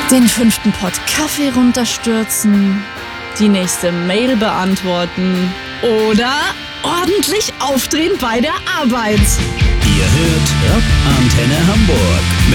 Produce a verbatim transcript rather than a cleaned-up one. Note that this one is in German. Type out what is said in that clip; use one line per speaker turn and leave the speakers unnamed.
Den fünften Pott Kaffee runterstürzen, die nächste Mail beantworten oder ordentlich aufdrehen bei der Arbeit.
Ihr hört Antenne Hamburg